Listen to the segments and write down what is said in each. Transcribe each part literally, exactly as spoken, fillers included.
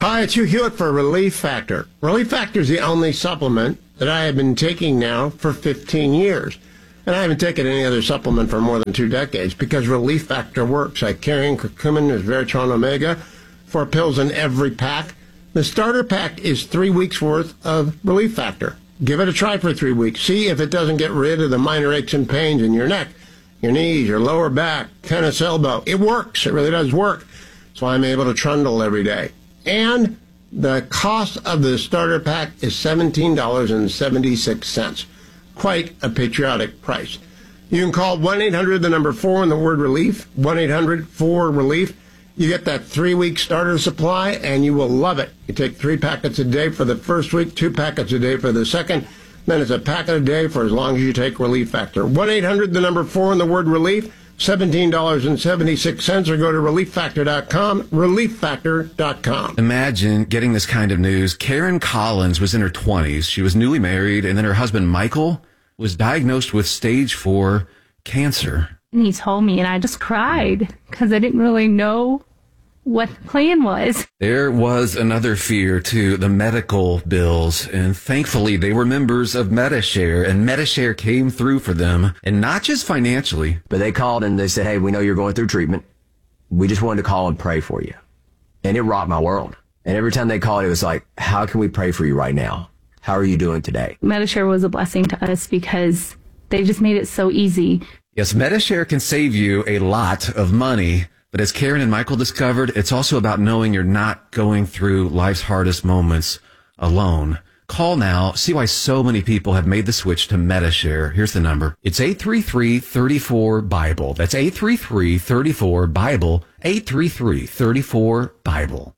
Hi, it's Hugh Hewitt for Relief Factor. Relief Factor is the only supplement that I have been taking now for fifteen years. And I haven't taken any other supplement for more than two decades because Relief Factor works. I carry in curcumin, resveratrol, omega, four pills in every pack. The starter pack is three weeks worth of Relief Factor. Give it a try for three weeks. See if it doesn't get rid of the minor aches and pains in your neck, your knees, your lower back, tennis elbow. It works. It really does work. So I'm able to trundle every day. And the cost of the starter pack is seventeen dollars and seventy-six cents. Quite a patriotic price. You can call one eight hundred, the number four, and the word relief, one eight hundred four relief. You get that three-week starter supply, and you will love it. You take three packets a day for the first week, two packets a day for the second. Then it's a packet a day for as long as you take Relief Factor. one eight hundred, the number four, and the word relief, seventeen dollars and seventy-six cents, or go to relief factor dot com, relief factor dot com. Imagine getting this kind of news. Karen Collins was in her twenties. She was newly married, and then her husband, Michael, was diagnosed with stage four cancer. And he told me, and I just cried because I didn't really know what the plan was. There was another fear, too, the medical bills. And thankfully, they were members of Medi-Share, and Medi-Share came through for them, and not just financially. But they called and they said, hey, we know you're going through treatment. We just wanted to call and pray for you. And it rocked my world. And every time they called, it was like, how can we pray for you right now? How are you doing today? Medi-Share was a blessing to us because they just made it so easy. Yes, Medi-Share can save you a lot of money. But as Karen and Michael discovered, it's also about knowing you're not going through life's hardest moments alone. Call now. See why so many people have made the switch to Medi-Share. Here's the number. It's eight three three, three four, BIBLE. That's eight three three, three four, BIBLE. eight three three, three four, BIBLE.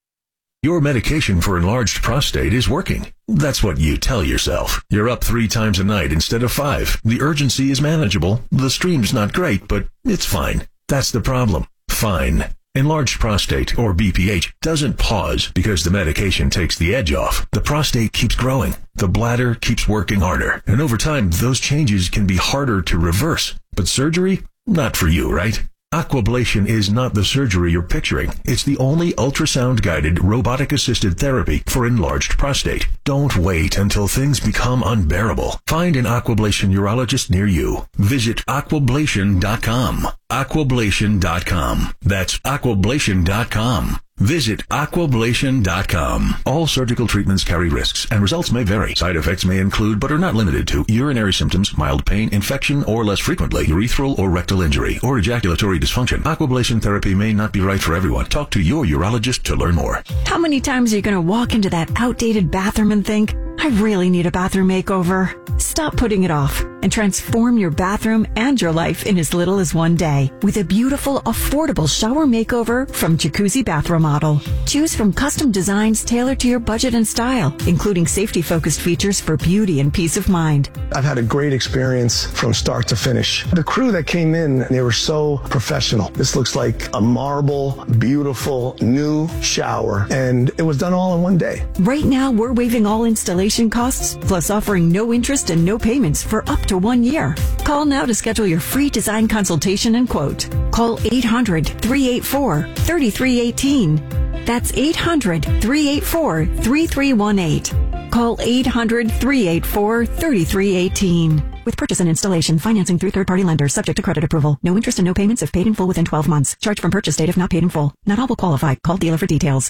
Your medication for enlarged prostate is working. That's what you tell yourself. You're up three times a night instead of five. The urgency is manageable. The stream's not great, but it's fine. That's the problem. Fine. Enlarged prostate, or B P H, doesn't pause because the medication takes the edge off. The prostate keeps growing. The bladder keeps working harder. And over time, those changes can be harder to reverse. But surgery? Not for you, right? Aquablation is not the surgery you're picturing. It's the only ultrasound-guided, robotic-assisted therapy for enlarged prostate. Don't wait until things become unbearable. Find an Aquablation urologist near you. Visit aquablation dot com. aquablation dot com. That's aquablation dot com. Visit aquablation dot com. All surgical treatments carry risks, and results may vary. Side effects may include, but are not limited to, urinary symptoms, mild pain, infection, or less frequently, urethral or rectal injury, or ejaculatory dysfunction. Aquablation therapy may not be right for everyone. Talk to your urologist to learn more. How many times are you going to walk into that outdated bathroom and think, I really need a bathroom makeover? Stop putting it off and transform your bathroom and your life in as little as one day with a beautiful, affordable shower makeover from Jacuzzi Bath Remodel. Choose from custom designs tailored to your budget and style, including safety-focused features for beauty and peace of mind. I've had a great experience from start to finish. The crew that came in, they were so professional. This looks like a marble, beautiful, new shower, and it was done all in one day. Right now, we're waiving all installation costs, plus offering no interest and no payments for up to one year. Call now to schedule your free design consultation and quote. Call eight hundred, three eight four, three three one eight. That's eight hundred, three eight four, three three one eight. Call eight hundred, three eight four, three three one eight. With purchase and installation, financing through third-party lenders, subject to credit approval. No interest and no payments if paid in full within twelve months. Charge from purchase date if not paid in full. Not all will qualify. Call dealer for details.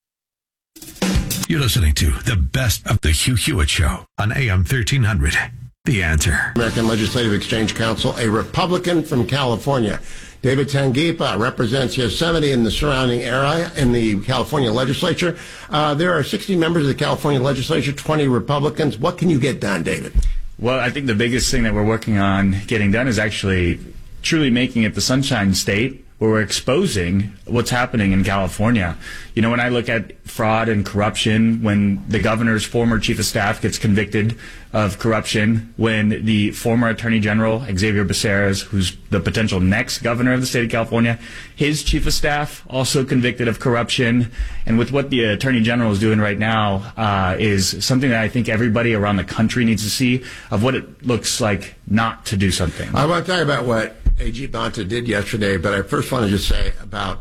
You're listening to the best of the Hugh Hewitt Show on A M thirteen hundred. The Answer. American Legislative Exchange Council, a Republican from California. David Tanguipa represents Yosemite and the surrounding area in the California legislature. Uh, there are sixty members of the California legislature, twenty Republicans. What can you get done, David? Well, I think the biggest thing that we're working on getting done is actually truly making it the Sunshine State, where we're exposing what's happening in California. You know, when I look at fraud and corruption, when the governor's former chief of staff gets convicted of corruption, when the former attorney general, Xavier Becerra, who's the potential next governor of the state of California, his chief of staff also convicted of corruption. And with what the attorney general is doing right now uh, is something that I think everybody around the country needs to see of what it looks like not to do something. I want to talk about what A G Bonta did yesterday, but I first want to just say about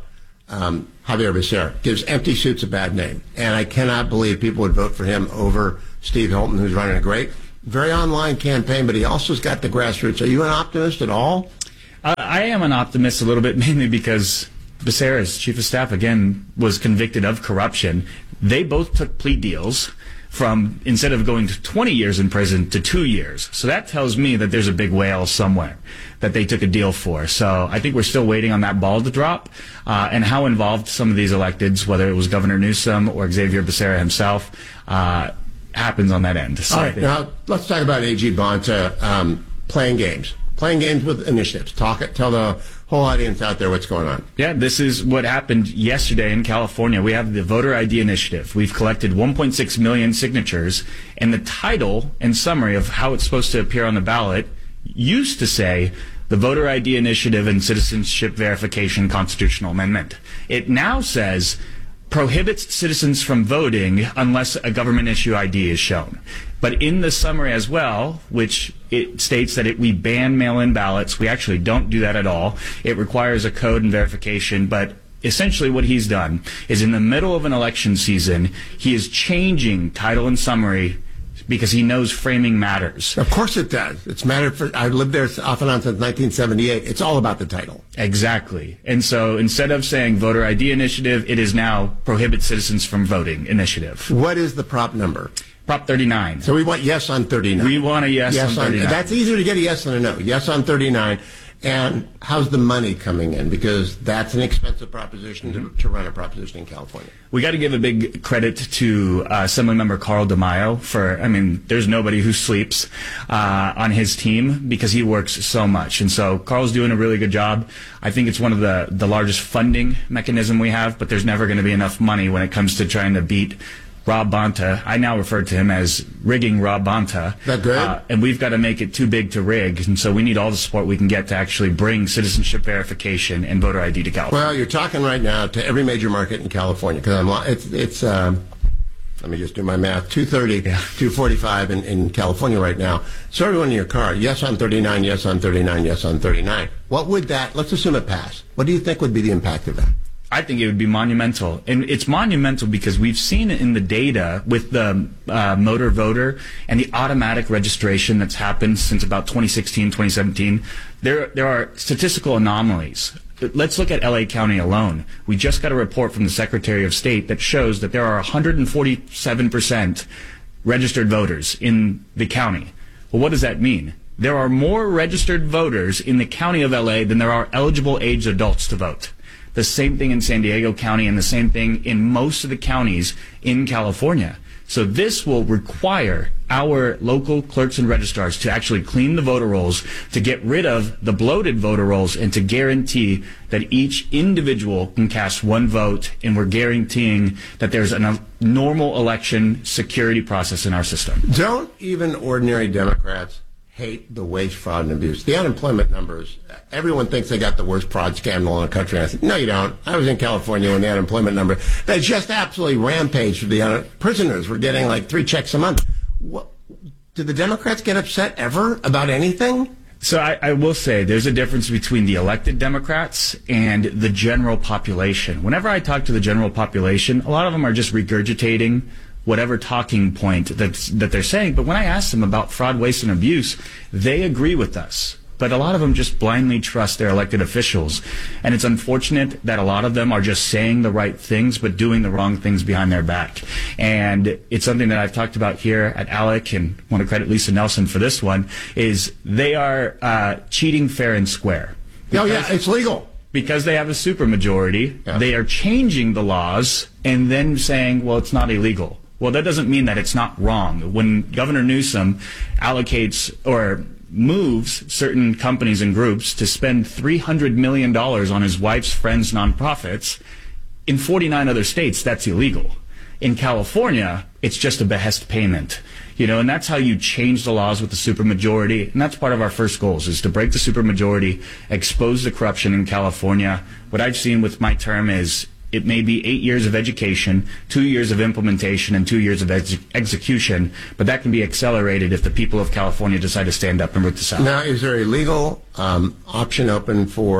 um, Javier Becerra. Gives empty suits a bad name. And I cannot believe people would vote for him over Steve Hilton, who's running a great, very online campaign, but he also has got the grassroots. Are you an optimist at all? Uh, I am an optimist a little bit, mainly because Becerra's chief of staff, again, was convicted of corruption. They both took plea deals from, instead of going to twenty years in prison, to two years. So that tells me that there's a big whale somewhere that they took a deal for. So I think we're still waiting on that ball to drop, uh, and how involved some of these electeds, whether it was Governor Newsom or Xavier Becerra himself, uh, happens on that end. So All right, now let's talk about A G Bonta um, playing games. Playing games with initiatives. Talk it. Tell the whole audience out there what's going on. Yeah, this is what happened yesterday in California. We have the Voter I D Initiative. We've collected one point six million signatures, and the title and summary of how it's supposed to appear on the ballot used to say the Voter I D Initiative and Citizenship Verification Constitutional Amendment. It now says prohibits citizens from voting unless a government issue I D is shown. But in the summary as well, which it states that it, we ban mail-in ballots, we actually don't do that at all. It requires a code and verification, but essentially what he's done is in the middle of an election season, he is changing title and summary because he knows framing matters. Of course it does. It's mattered for, I lived there off and on since nineteen seventy-eight. It's all about the title. Exactly. And so instead of saying Voter I D Initiative, it is now Prohibit Citizens from Voting Initiative. What is the prop number? Prop thirty-nine. So we want yes on thirty-nine. We want a yes, yes on thirty-nine. On, that's easier to get a yes than a no. Yes on thirty-nine. And how's the money coming in? Because that's an expensive proposition to, to run a proposition in California. We got to give a big credit to uh, Assemblymember Carl DeMaio for, I mean, there's nobody who sleeps uh, on his team because he works so much. And so Carl's doing a really good job. I think it's one of the, the largest funding mechanism we have, but there's never going to be enough money when it comes to trying to beat Rob Bonta. I now refer to him as rigging Rob Bonta. That good? Uh, and we've got to make it too big to rig, and so we need all the support we can get to actually bring citizenship verification and voter I D to California. Well, you're talking right now to every major market in California because I'm. It's it's. Um, let me just do my math. two thirty, yeah. two forty-five in, in California right now. So everyone in your car, yes on thirty-nine, yes on thirty-nine, yes on thirty-nine. What would that? Let's assume it passed. What do you think would be the impact of that? I think it would be monumental. And it's monumental because we've seen it in the data with the uh, motor voter and the automatic registration that's happened since about twenty sixteen, twenty seventeen. There, there are statistical anomalies. Let's look at L A County alone. We just got a report from the Secretary of State that shows that there are one hundred forty-seven percent registered voters in the county. Well, what does that mean? There are more registered voters in the county of L A than there are eligible age adults to vote. The same thing in San Diego County and the same thing in most of the counties in California. So this will require our local clerks and registrars to actually clean the voter rolls, to get rid of the bloated voter rolls, and to guarantee that each individual can cast one vote, and we're guaranteeing that there's a normal election security process in our system. Don't even ordinary Democrats hate the waste, fraud, and abuse? The unemployment numbers, everyone thinks they got the worst fraud scandal in the country. And I said, no, you don't. I was in California when the unemployment number, they just absolutely rampaged. The un- prisoners were getting like three checks a month. What, do the Democrats get upset ever about anything? So I, I will say there's a difference between the elected Democrats and the general population. Whenever I talk to the general population, a lot of them are just regurgitating whatever talking point that's, that they're saying. But when I ask them about fraud, waste, and abuse, they agree with us. But a lot of them just blindly trust their elected officials. And it's unfortunate that a lot of them are just saying the right things but doing the wrong things behind their back. And it's something that I've talked about here at ALEC, and want to credit Lisa Nelson for this one, is they are uh, cheating fair and square. Oh, yeah, it's legal. Because they have a supermajority, yeah. They are changing the laws and then saying, well, it's not illegal. Well, that doesn't mean that it's not wrong. When Governor Newsom allocates or moves certain companies and groups to spend three hundred million dollars on his wife's friends' nonprofits, in forty-nine other states, that's illegal. In California, it's just a behest payment. You know, and that's how you change the laws with the supermajority. And that's part of our first goals, is to break the supermajority, expose the corruption in California. What I've seen with my term is it may be eight years of education, two years of implementation, and two years of ex- execution, but that can be accelerated if the people of California decide to stand up and root this out. Now, is there a legal um, option open for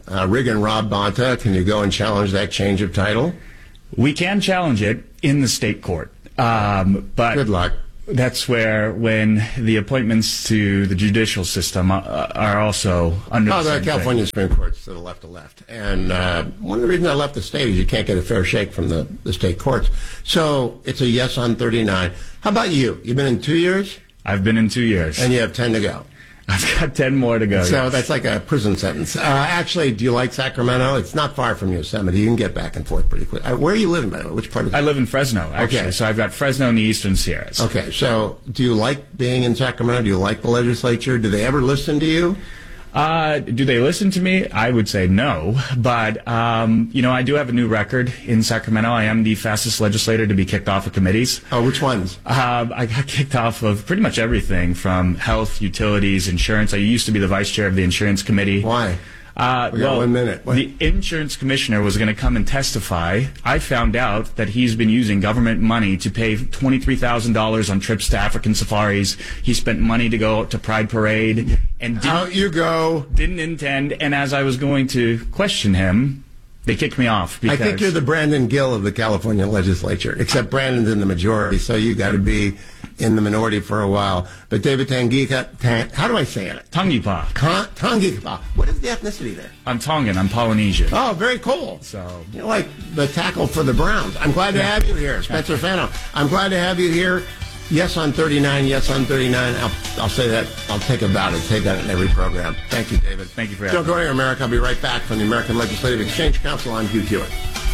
uh, Regan Rob Bonta. Can you go and challenge that change of title? We can challenge it in the state court. Um, but Good luck. That's where, when the appointments to the judicial system uh, are also under Oh, the the same California thing. Supreme Court's to the left of left. And uh, one of the reasons I left the state is you can't get a fair shake from the, the state courts. So it's a yes on thirty-nine. How about you? You've been in two years? I've been in two years. And you have ten to go. I've got ten more to go. So yes. that's like a prison sentence. Uh, actually, do you like Sacramento? It's not far from Yosemite. You can get back and forth pretty quick. Uh, where are you living, by the way? Which part of I live in Fresno, actually. Okay. So I've got Fresno and the Eastern Sierras. Okay, so do you like being in Sacramento? Do you like the legislature? Do they ever listen to you? Uh, do they listen to me? I would say no. But, um, you know, I do have a new record in Sacramento. I am the fastest legislator to be kicked off of committees. Oh, which ones? Uh, I got kicked off of pretty much everything from health, utilities, insurance. I used to be the vice chair of the insurance committee. Why? Uh, We got well, one minute. What? The insurance commissioner was going to come and testify. I found out that he's been using government money to pay twenty-three thousand dollars on trips to African safaris. He spent money to go to Pride Parade and didn't, Out you go. didn't intend. And as I was going to question him, they kicked me off. I Because think you're the Brandon Gill of the California legislature, except Brandon's in the majority, so you got to be in the minority for a while. But David Tangika, Tang, how do I say it? Tongipa. Con- Tangika. What is the ethnicity there? I'm Tongan. I'm Polynesian. Oh, very cool. So You're like the tackle for the Browns. I'm glad to have you here, Spencer Fano. I'm glad to have you here. Yes on thirty-nine, yes on thirty-nine. I'll, I'll say that. I'll take a vow to say that in every program. Thank you, David. Thank you for Don't having go me. anywhere, America. I'll be right back from the American Legislative Exchange Council. I'm Hugh Hewitt.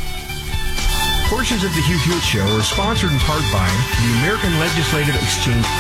Portions of the Hugh Hewitt Show are sponsored in part by the American Legislative Exchange